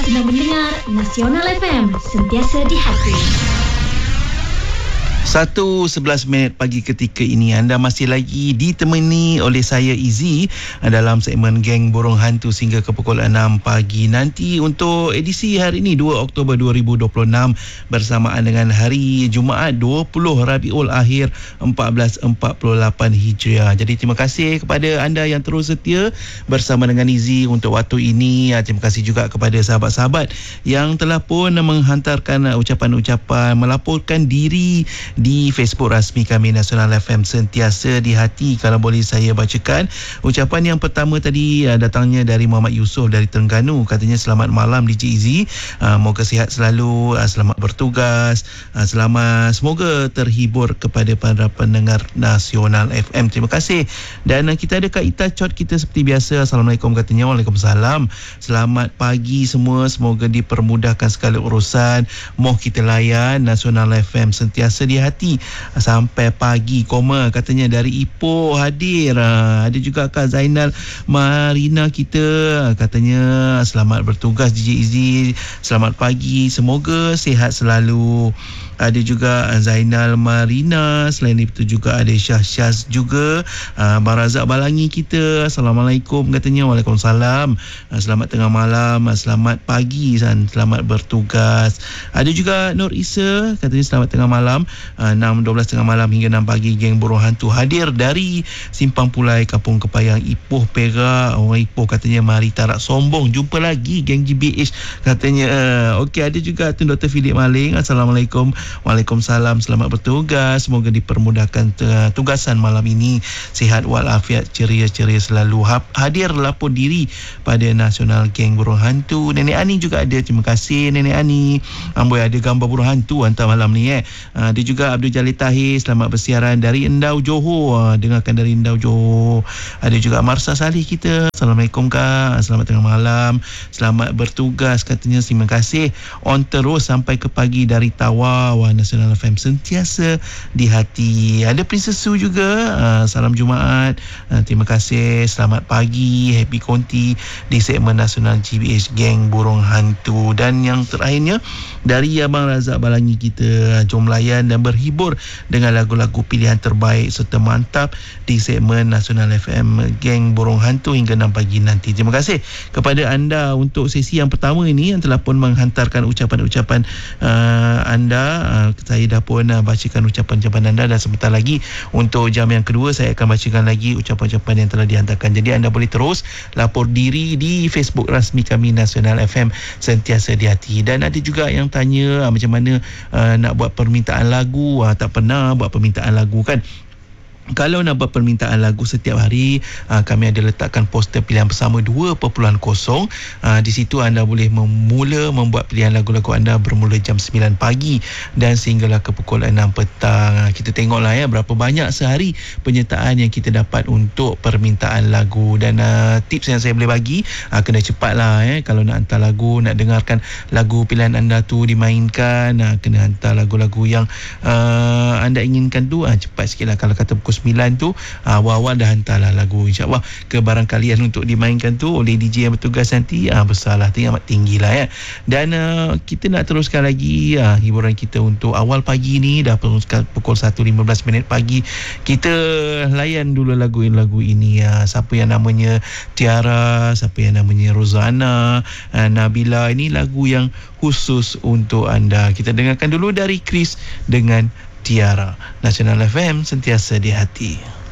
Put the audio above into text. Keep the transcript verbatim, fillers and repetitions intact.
sedang mendengar Nasional F M, sentiasa di hati. satu sebelas minit pagi ketika ini anda masih lagi ditemani oleh saya Izzy dalam segmen Geng Burung Hantu sehingga ke pukul enam pagi nanti untuk edisi hari ini dua Oktober dua ribu dua puluh enam bersamaan dengan hari Jumaat dua puluh Rabiul Akhir seribu empat ratus empat puluh lapan Hijriah. Jadi terima kasih kepada anda yang terus setia bersama dengan Izzy untuk waktu ini. Terima kasih juga kepada sahabat-sahabat yang telah pun menghantarkan ucapan-ucapan, melaporkan diri di Facebook rasmi kami Nasional F M sentiasa di hati. Kalau boleh saya bacakan ucapan yang pertama tadi, uh, datangnya dari Muhammad Yusof dari Terengganu. Katanya selamat malam D J Izzy, uh, moga sihat selalu, uh, selamat bertugas, uh, selamat, semoga terhibur kepada para pendengar Nasional F M. Terima kasih. Dan uh, kita ada Kak Ita Chot kita seperti biasa. Assalamualaikum katanya. Waalaikumsalam. Selamat pagi semua, semoga dipermudahkan segala urusan. Moh kita layan Nasional F M sentiasa di hati sampai pagi koma. Katanya dari Ipoh hadir. Ha, ada juga Kak Zainal Marina kita, katanya selamat bertugas D J Izzy, selamat pagi, semoga sihat selalu. Ada juga Zainal Marina. Selain itu juga ada Syah Syaz juga, uh, Abang Razak Balangi kita. Assalamualaikum katanya. Waalaikumsalam. Uh, selamat tengah malam, uh, selamat pagi dan selamat bertugas. Ada juga Nur Isa, katanya selamat tengah malam, uh, enam dua belas tengah malam hingga enam pagi Geng Burung Hantu hadir dari Simpang Pulai, Kampung Kepayang, Ipoh, Perak. Orang Ipoh katanya mari tarak sombong, jumpa lagi Geng G B H katanya. Uh, Okey, ada juga Tun Doktor Philip Maling. Assalamualaikum. Waalaikumsalam, selamat bertugas, semoga dipermudahkan tugasan malam ini, sihat walafiat, ceria-ceria selalu. Hadir lapor diri pada Nasional Geng Burung Hantu. Nenek Ani juga ada, terima kasih Nenek Ani. Amboi, ada gambar burung hantu hantar malam ni eh. Ada juga Abdul Jalil Tahir, selamat bersiaran dari Endau Johor, dengarkan dari Endau Johor. Ada juga Marsa Salih kita. Assalamualaikum Kak, selamat tengah malam, selamat bertugas katanya. Terima kasih, on terus sampai ke pagi dari Tawau. Nasional F M sentiasa di hati. Ada Princess Su juga, uh, salam Jumaat, uh, terima kasih, selamat pagi, happy konti di segmen Nasional G B H Geng Burung Hantu. Dan yang terakhirnya dari Abang Razak Balangi kita, jom layan dan berhibur dengan lagu-lagu pilihan terbaik serta mantap di segmen Nasional F M Geng Burung Hantu hingga enam pagi nanti. Terima kasih kepada anda untuk sesi yang pertama ini yang telah pun menghantarkan ucapan-ucapan uh, anda. Uh, saya dah pun uh, bacakan ucapan-ucapan anda, dan sebentar lagi untuk jam yang kedua saya akan bacakan lagi ucapan-ucapan yang telah dihantarkan. Jadi anda boleh terus lapor diri di Facebook rasmi kami Nasional F M sentiasa di hati. Dan ada juga yang tanya uh, macam mana uh, nak buat permintaan lagu. Uh, tak pernah buat permintaan lagu kan. Kalau nak buat permintaan lagu setiap hari, uh, kami ada letakkan poster pilihan bersama dua titik kosong. Uh, di situ anda boleh memula membuat pilihan lagu-lagu anda bermula jam sembilan pagi dan sehinggalah ke pukul enam petang. Uh, kita tengoklah ya berapa banyak sehari penyertaan yang kita dapat untuk permintaan lagu. Dan uh, tips yang saya boleh bagi, uh, kena cepatlah ya. Kalau nak hantar lagu, nak dengarkan lagu pilihan anda tu dimainkan, uh, kena hantar lagu-lagu yang uh, anda inginkan tu, uh, cepat sikit lah. Kalau kata pukul sembilan tu, uh, awal-awal dah hantarlah lagu, insyaAllah ke barang kalian untuk dimainkan tu oleh D J yang bertugas nanti. uh, Besarlah, tinggi amat tinggi lah ya. Dan uh, kita nak teruskan lagi uh, hiburan kita untuk awal pagi ni. Dah pukul satu lima belas minit pagi. Kita layan dulu lagu-lagu ini. uh, Siapa yang namanya Tiara, siapa yang namanya Rozana, uh, Nabila. Ini lagu yang khusus untuk anda. Kita dengarkan dulu dari Chris dengan Tiara. Nasional F M sentiasa di hati.